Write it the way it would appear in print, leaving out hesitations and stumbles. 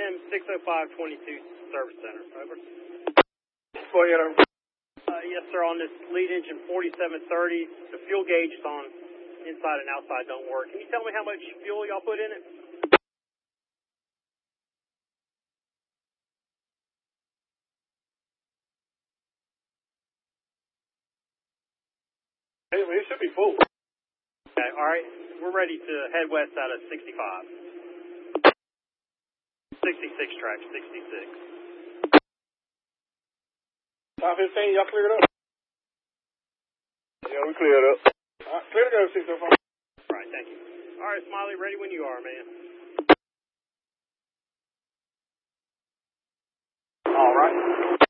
AM 60522 Service Center. Over. Go ahead, over. Yes, sir. On this lead engine 4730, the fuel gauges on inside and outside don't work. Can you tell me how much fuel y'all put in it? Hey, it should be full. Okay, all right. We're ready to head west out of 65. 66 track, 66. Top 15, y'all cleared up? Yeah, we cleared up. All right, clear to go, 605. All right, thank you. All right, Smiley, ready when you are, man. All right.